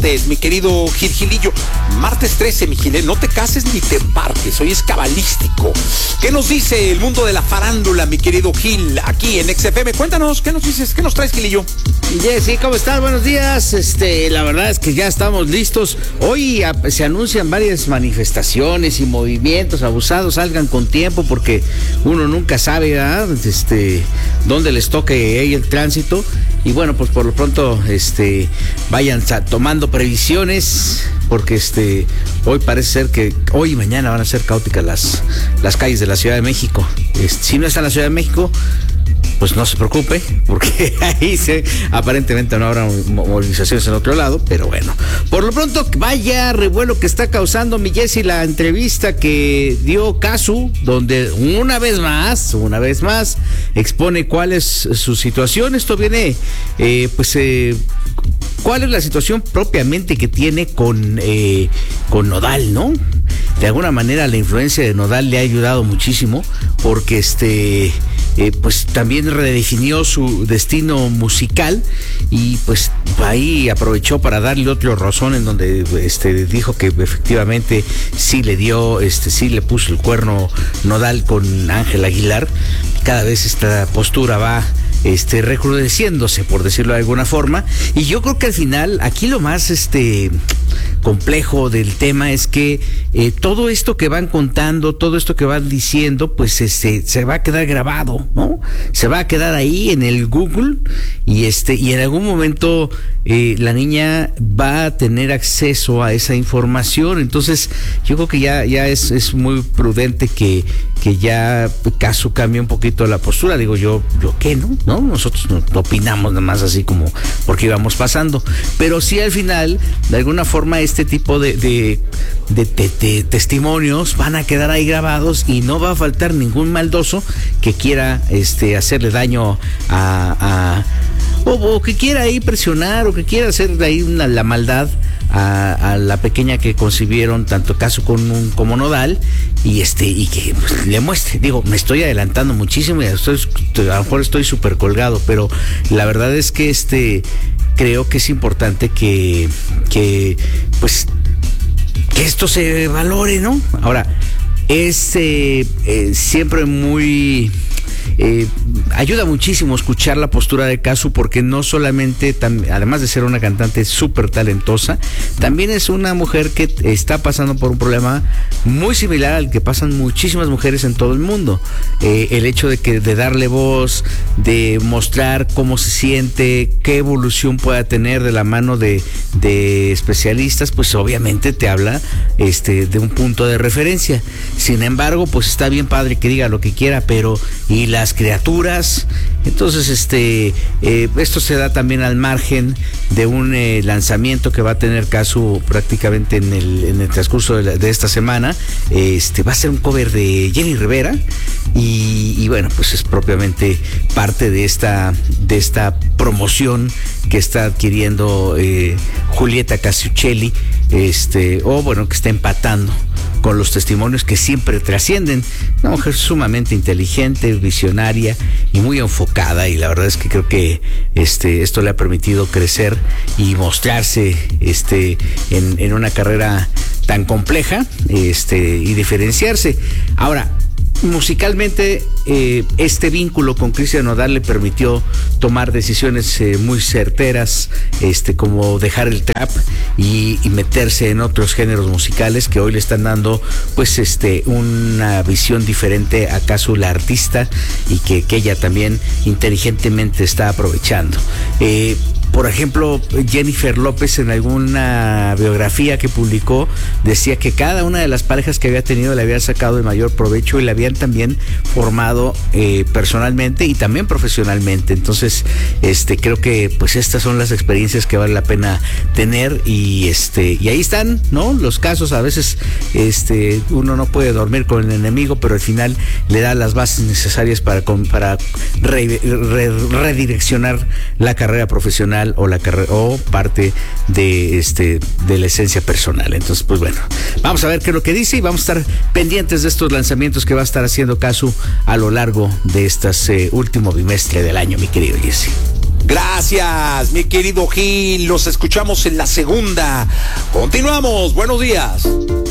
martes, mi querido Gilillo. Martes 13, mi Gil, no te cases ni te embarques, hoy es cabalístico. ¿Qué nos dice el mundo de la farándula, mi querido Gil, aquí en XFM? Cuéntanos, ¿qué nos dices? ¿Qué nos traes, Gilillo? Jessy, ¿cómo estás? Buenos días. La verdad es que ya estamos listos. Hoy se anuncian varias manifestaciones y movimientos. Abusados, salgan con tiempo porque uno nunca sabe, ¿verdad? Dónde les toque ahí el tránsito. Y bueno, pues por lo pronto, vayan tomando previsiones, porque hoy parece ser que hoy y mañana van a ser caóticas las calles de la Ciudad de México. Si no está en la Ciudad de México, pues no se preocupe, porque ahí aparentemente no habrá movilizaciones en otro lado, pero bueno. Por lo pronto, vaya revuelo que está causando, mi Jessy, la entrevista que dio Casu, donde una vez más, expone cuál es su situación. Esto viene, cuál es la situación propiamente que tiene con Nodal, ¿no? De alguna manera la influencia de Nodal le ha ayudado muchísimo, porque pues también redefinió su destino musical y pues ahí aprovechó para darle otro rozón en donde dijo que efectivamente sí le puso el cuerno Nodal con Ángel Aguilar. Cada vez esta postura va recrudeciéndose, por decirlo de alguna forma, y yo creo que al final aquí lo más complejo del tema es que todo esto que van contando, todo esto que van diciendo, pues se va a quedar grabado, ¿no? Se va a quedar ahí en el Google y en algún momento la niña va a tener acceso a esa información. Entonces yo creo que ya es muy prudente que ya Casu cambie un poquito la postura. Digo, yo qué, ¿no? Nosotros no opinamos nada más así como porque íbamos pasando, pero sí al final, de alguna forma, este tipo de testimonios van a quedar ahí grabados y no va a faltar ningún maldoso que quiera hacerle daño o que quiera ahí presionar o que quiera hacer de ahí la maldad a la pequeña que concibieron tanto Casu como Nodal y que pues, le muestre. Digo, me estoy adelantando muchísimo y a lo mejor estoy súper colgado, pero la verdad es que creo que es importante que esto se valore, ¿no? Ahora, es siempre muy ayuda muchísimo escuchar la postura de Casu, porque no solamente, además de ser una cantante súper talentosa, también es una mujer que está pasando por un problema muy similar al que pasan muchísimas mujeres en todo el mundo. El hecho de darle voz, de mostrar cómo se siente, qué evolución pueda tener de la mano de especialistas, pues obviamente te habla de un punto de referencia. Sin embargo, pues está bien padre que diga lo que quiera, pero y las criaturas. Entonces esto se da también al margen de un lanzamiento que va a tener Casu prácticamente en el transcurso de esta semana. Va a ser un cover de Jenny Rivera y bueno, pues es propiamente parte de esta promoción que está adquiriendo Julieta Casiuccelli, que está empatando con los testimonios que siempre trascienden. Una mujer sumamente inteligente, visionaria y muy enfocada, y la verdad es que creo que esto le ha permitido crecer y mostrarse en una carrera tan compleja y diferenciarse. Ahora, musicalmente, este vínculo con Cristian Nodal le permitió tomar decisiones muy certeras, como dejar el trap y meterse en otros géneros musicales que hoy le están dando pues una visión diferente a Casu, la artista, y que ella también inteligentemente está aprovechando. Por ejemplo, Jennifer López, en alguna biografía que publicó, decía que cada una de las parejas que había tenido le había sacado el mayor provecho y le habían también formado personalmente y también profesionalmente. Entonces, creo que pues estas son las experiencias que vale la pena tener y ahí están, ¿no? Los casos. A veces uno no puede dormir con el enemigo, pero al final le da las bases necesarias para redireccionar la carrera profesional o parte de la esencia personal. Entonces, pues bueno, vamos a ver qué es lo que dice y vamos a estar pendientes de estos lanzamientos que va a estar haciendo Casu a lo largo de este último bimestre del año, mi querido Jessy. Gracias, mi querido Gil. Los escuchamos en la segunda. Continuamos. Buenos días.